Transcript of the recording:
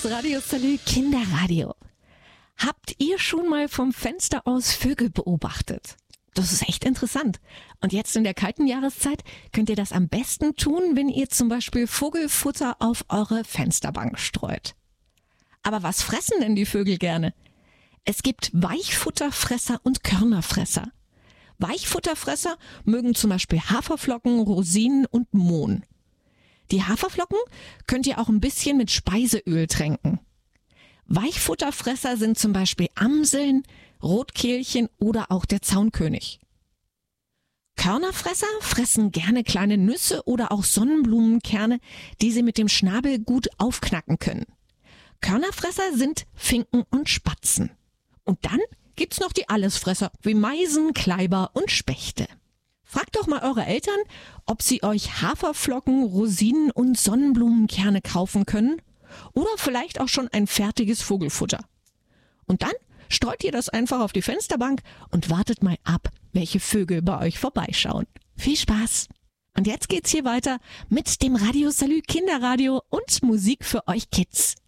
Das Radio Salü Kinderradio. Habt ihr schon mal vom Fenster aus Vögel beobachtet? Das ist echt interessant. Und jetzt in der kalten Jahreszeit könnt ihr das am besten tun, wenn ihr zum Beispiel Vogelfutter auf eure Fensterbank streut. Aber was fressen denn die Vögel gerne? Es gibt Weichfutterfresser und Körnerfresser. Weichfutterfresser mögen zum Beispiel Haferflocken, Rosinen und Mohn. Die Haferflocken könnt ihr auch ein bisschen mit Speiseöl tränken. Weichfutterfresser sind zum Beispiel Amseln, Rotkehlchen oder auch der Zaunkönig. Körnerfresser fressen gerne kleine Nüsse oder auch Sonnenblumenkerne, die sie mit dem Schnabel gut aufknacken können. Körnerfresser sind Finken und Spatzen. Und dann gibt's noch die Allesfresser wie Meisen, Kleiber und Spechte. Fragt doch mal eure Eltern, ob sie euch Haferflocken, Rosinen und Sonnenblumenkerne kaufen können oder vielleicht auch schon ein fertiges Vogelfutter. Und dann streut ihr das einfach auf die Fensterbank und wartet mal ab, welche Vögel bei euch vorbeischauen. Viel Spaß! Und jetzt geht's hier weiter mit dem Radio Salü Kinderradio und Musik für euch Kids.